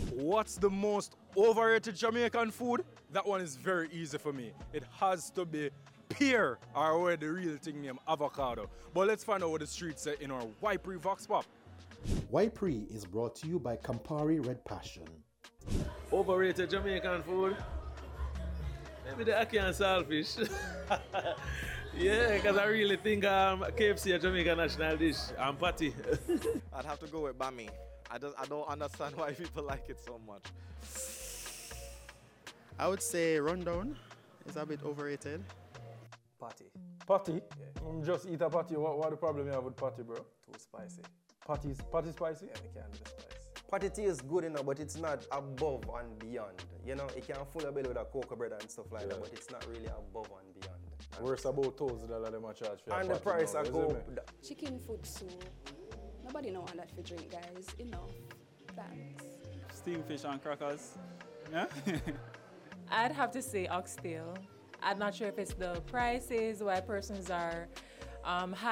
What's the most overrated Jamaican food? That one is very easy for me. It has to be pear, or where the real thing named avocado. But let's find out what the streets say in our Ypres Vox Pop. Ypres is brought to you by Campari Red Passion. Overrated Jamaican food? Maybe the ackee and saltfish. Yeah, because I really think KFC a Jamaican national dish. And patty. I'd have to go with bami. I don't understand why people like it so much. I would say rundown is a bit overrated. Patty. Patty? Just eat a patty. What the problem you have with patty, bro? Too spicy. Patty spicy? Yeah, we can't do the spice. Patty tastes good, but it's not above and beyond. It can fill your belly with a cocoa bread and stuff like that, but it's not really above and beyond. Worse about $2,000 them a charge for. And the price I go. Chicken foot soup. Nobody know that for drink, guys. Enough. Thanks. Steamed fish and crackers. Yeah? I'd have to say oxtail. I'm not sure if it's the prices, why persons are